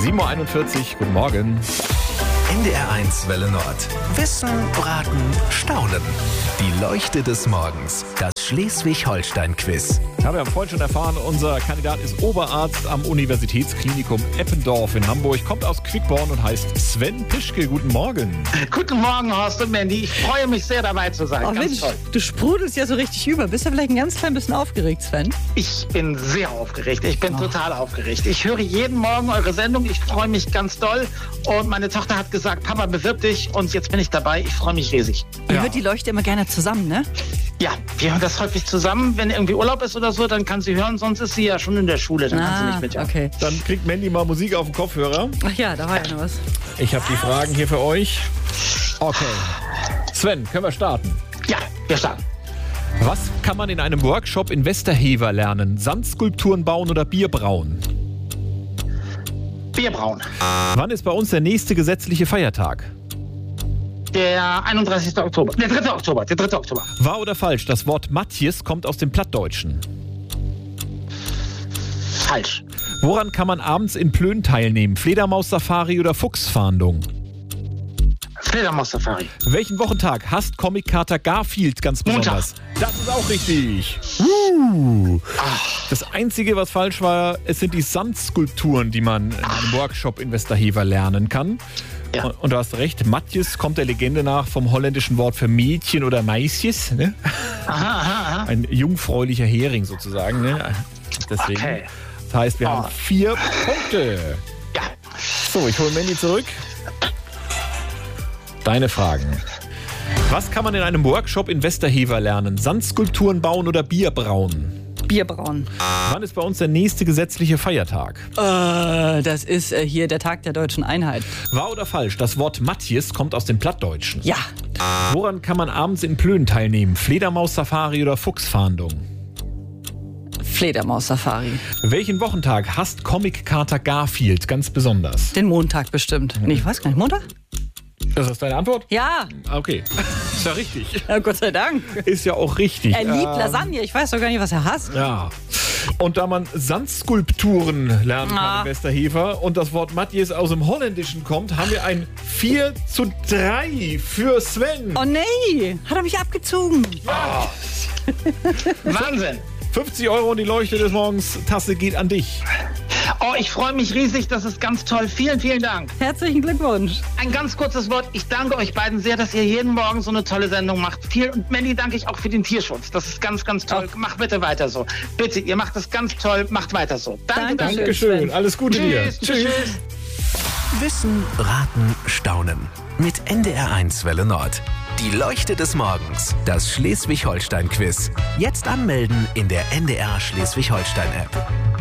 7.41 Uhr, guten Morgen. NDR1 Welle Nord. Wissen, Raten, Staunen. Die Leuchte des Morgens. Das Schleswig-Holstein-Quiz. Ja, wir haben vorhin schon erfahren, unser Kandidat ist Oberarzt am Universitätsklinikum Eppendorf in Hamburg, kommt aus Quickborn und heißt Sven Pischke. Guten Morgen. Guten Morgen, Horst und Mandy. Ich freue mich sehr, dabei zu sein. Oh, Ganz Mensch, toll. du sprudelst ja so richtig über. Bist du vielleicht ein ganz klein bisschen aufgeregt, Sven? Ich bin sehr aufgeregt. Ich bin total aufgeregt. Ich höre jeden Morgen eure Sendung. Ich freue mich ganz doll. Und meine Tochter hat gesagt, Papa, bewirb dich. Und jetzt bin ich dabei. Ich freue mich riesig. Ihr hört die Leuchte immer gerne zusammen, ne? Ja, wir hören das häufig zusammen. Wenn irgendwie Urlaub ist oder so, dann kann sie hören. Sonst ist sie ja schon in der Schule. Dann kann sie nicht mithören. Okay. Dann kriegt Mandy mal Musik auf den Kopfhörer. Ach ja, da war ja noch was. Ich habe die Fragen hier für euch. Okay. Sven, können wir starten? Ja, wir starten. Was kann man in einem Workshop in Westerhever lernen? Sandskulpturen bauen oder Bier brauen? Bierbrauen. Wann ist bei uns der nächste gesetzliche Feiertag? Der 31. Oktober. Der 3. Oktober. Der 3. Oktober. Wahr oder falsch? Das Wort Matjes kommt aus dem Plattdeutschen. Falsch. Woran kann man abends in Plön teilnehmen? Fledermaus-Safari oder Fuchsfahndung? Fledermaus-Safari. Welchen Wochentag hasst Comic-Kater Garfield ganz besonders? Das ist auch richtig. Das Einzige, was falsch war, es sind die Sandskulpturen, die man in einem Workshop in Westerhever lernen kann. Ja. Und du hast recht, Matjes kommt der Legende nach vom holländischen Wort für Mädchen oder Meisjes. Ne? Aha. Ein jungfräulicher Hering sozusagen. Ne? Deswegen. Okay. Das heißt, wir haben 4 Punkte. Ja. So, ich hole Mandy zurück. Deine Fragen. Was kann man in einem Workshop in Westerhever lernen? Sandskulpturen bauen oder Bier brauen? Bierbrauen. Wann ist bei uns der nächste gesetzliche Feiertag? Das ist hier der Tag der deutschen Einheit. Wahr oder falsch? Das Wort Matjes kommt aus dem Plattdeutschen. Ja. Woran kann man abends in Plön teilnehmen? Fledermaus-Safari oder Fuchsfahndung? Fledermaus-Safari. Welchen Wochentag hasst Comic-Kater Garfield ganz besonders? Den Montag bestimmt. Nee, ich weiß gar nicht. Montag? Das ist deine Antwort? Ja. Okay. Ist ja richtig. Ja, Gott sei Dank. Ist ja auch richtig. Er liebt Lasagne. Ich weiß doch gar nicht, was er hasst. Ja. Und da man Sandskulpturen lernen kann in Westerhever und das Wort Matjes aus dem Holländischen kommt, haben wir ein 4:3 für Sven. Oh nee, hat er mich abgezogen. Wahnsinn. 50 € und die Leuchte des Morgens Tasse geht an dich. Oh, ich freue mich riesig. Das ist ganz toll. Vielen, vielen Dank. Herzlichen Glückwunsch. Ein ganz kurzes Wort. Ich danke euch beiden sehr, dass ihr jeden Morgen so eine tolle Sendung macht. Und Mandy danke ich auch für den Tierschutz. Das ist ganz, ganz toll. Macht bitte weiter so. Bitte, ihr macht das ganz toll. Macht weiter so. Danke. Dankeschön. Alles Gute dir. Tschüss. Wissen, Raten, Staunen. Mit NDR1 Welle Nord. Die Leuchte des Morgens. Das Schleswig-Holstein-Quiz. Jetzt anmelden in der NDR Schleswig-Holstein-App.